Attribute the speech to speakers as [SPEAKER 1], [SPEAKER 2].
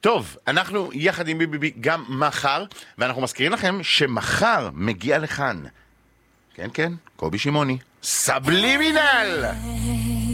[SPEAKER 1] טוב, אנחנו יחד עם ביבי גם מחר, ואנחנו מזכירים לכם שמחר מגיע לכאן, כן, קובי שמעוני, סבלימינל!